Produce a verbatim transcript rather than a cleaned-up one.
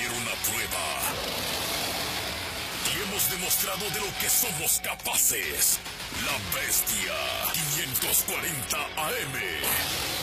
dieron a prueba. Y hemos demostrado de lo que somos capaces. La Bestia quinientos cuarenta A M.